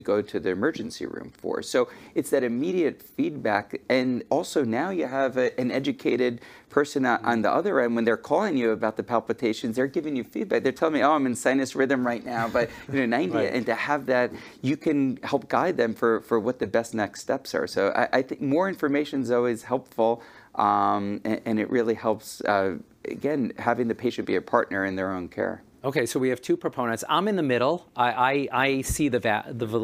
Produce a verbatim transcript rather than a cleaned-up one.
go to the emergency room for. So it's that immediate feedback. And also now you have a, an educated person on, on the other end. When they're calling you about the palpitations, they're giving you feedback. They're telling me, oh, I'm in sinus rhythm right now, but you know, ninety. Right. And to have that, you can help guide them for, for what the best next steps are. So I, I think more information is always helpful. Um, and, and it really helps, uh, again, having the patient be a partner in their own care. Okay, so we have two proponents. I'm in the middle. I, I, I see the, va the